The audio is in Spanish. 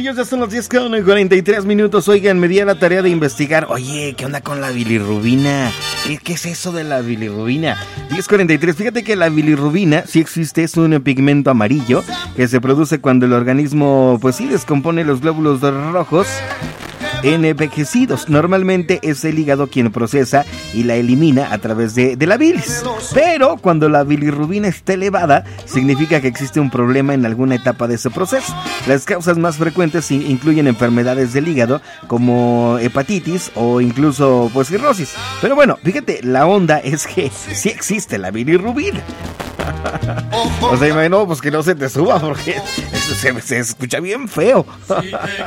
chiquillos, ya son las 10:43. Oigan, me di a la tarea de investigar. Oye, ¿qué onda con la bilirrubina? ¿Qué es eso de la bilirrubina? 10:43. Fíjate que la bilirrubina sí existe, es un pigmento amarillo que se produce cuando el organismo, pues sí, descompone los glóbulos rojos envejecidos. Normalmente es el hígado quien procesa y la elimina a través de la bilis. Pero cuando la bilirrubina está elevada, significa que existe un problema en alguna etapa de ese proceso. Las causas más frecuentes incluyen enfermedades del hígado como hepatitis o incluso pues cirrosis. Pero bueno, fíjate, la onda es que sí existe la bilirrubina. O sea, imagino pues que no se te suba porque se escucha bien feo.